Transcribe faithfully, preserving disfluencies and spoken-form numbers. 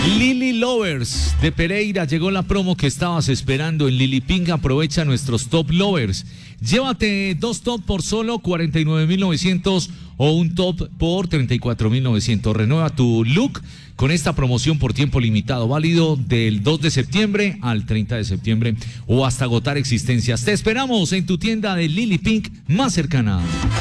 Lily Lovers de Pereira, llegó la promo que estabas esperando en Lily Pink. Aprovecha nuestros top lovers. Llévate dos top por solo cuarenta y nueve mil novecientos o un top por treinta y cuatro mil novecientos. Renueva tu look con esta promoción por tiempo limitado, válido del dos de septiembre al treinta de septiembre o hasta agotar existencias. Te esperamos en tu tienda de Lily Pink más cercana.